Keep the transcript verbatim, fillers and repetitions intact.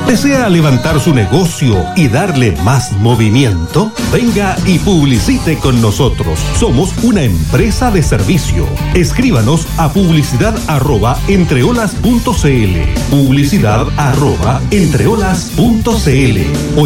¿Desea levantar su negocio y darle más movimiento? Venga y publicite con nosotros. Somos una empresa de servicio. Escríbanos a publicidad arroba entreolas punto cl, publicidad arroba entreolas punto cl o